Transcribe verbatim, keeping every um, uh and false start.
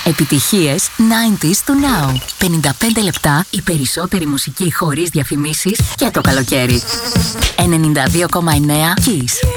Επιτυχίες ενενήντα του Now. πενήντα πέντε λεπτά η περισσότερη μουσική χωρίς διαφημίσεις και το καλοκαίρι. ενενήντα δύο κόμμα εννέα Kiss.